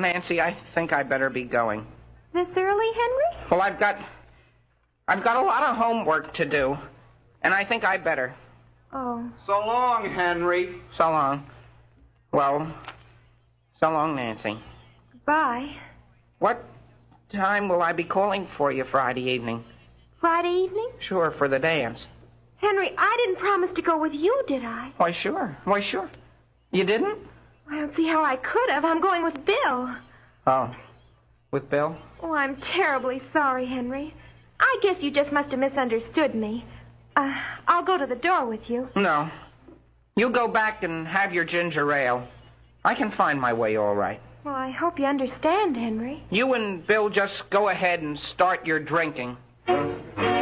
Nancy, I think I better be going. This early, Henry? Well, I've got a lot of homework to do, and I think I better. Oh. So long, Henry. So long. Well, so long, Nancy. Goodbye. What time will I be calling for you Friday evening? Friday evening? Sure, for the dance. Henry, I didn't promise to go with you, did I? Why, sure. You didn't? I don't see how I could have. I'm going with Bill. Oh, with Bill? Oh, I'm terribly sorry, Henry. I guess you just must have misunderstood me. I'll go to the door with you. No. You go back and have your ginger ale. I can find my way all right. Well, I hope you understand, Henry. You and Bill just go ahead and start your drinking.